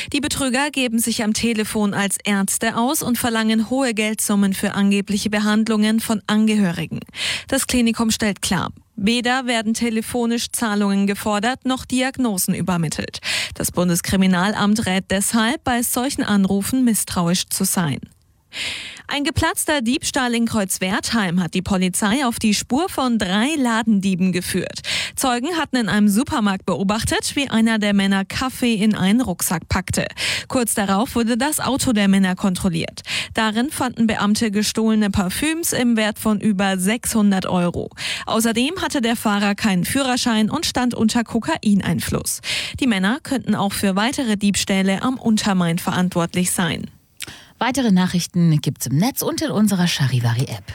Die Betrüger geben sich am Telefon als Ärzte aus und verlangen hohe Geldsummen für angebliche Behandlungen von Angehörigen. Das Klinikum stellt klar: Weder werden telefonisch Zahlungen gefordert, noch Diagnosen übermittelt. Das Bundeskriminalamt rät deshalb, bei solchen Anrufen misstrauisch zu sein. Ein geplatzter Diebstahl in Kreuzwertheim hat die Polizei auf die Spur von 3 Ladendieben geführt. Zeugen hatten in einem Supermarkt beobachtet, wie einer der Männer Kaffee in einen Rucksack packte. Kurz darauf wurde das Auto der Männer kontrolliert. Darin fanden Beamte gestohlene Parfüms im Wert von über 600 €. Außerdem hatte der Fahrer keinen Führerschein und stand unter Kokaineinfluss. Die Männer könnten auch für weitere Diebstähle am Untermain verantwortlich sein. Weitere Nachrichten gibt's im Netz und in unserer Charivari-App.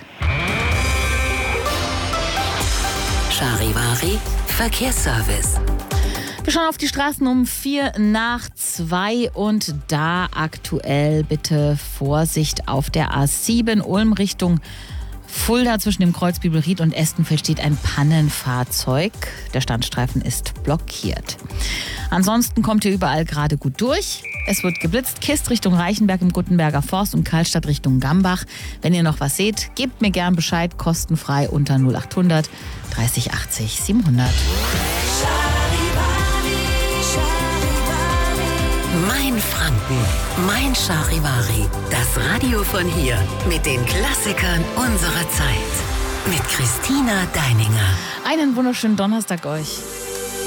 Charivari Verkehrsservice. Wir schauen auf die Straßen um 1:45 und da aktuell bitte Vorsicht auf der A7 Ulm Richtung Fulda. Zwischen dem Kreuz Bibelried und Estenfeld steht ein Pannenfahrzeug. Der Standstreifen ist blockiert. Ansonsten kommt ihr überall gerade gut durch. Es wird geblitzt. Kist Richtung Reichenberg im Guttenberger Forst und Karlstadt Richtung Gambach. Wenn ihr noch was seht, gebt mir gern Bescheid. Kostenfrei unter 0800 30 80 700. Mein Franken, mein Charivari. Das Radio von hier mit den Klassikern unserer Zeit. Mit Christina Deininger. Einen wunderschönen Donnerstag euch.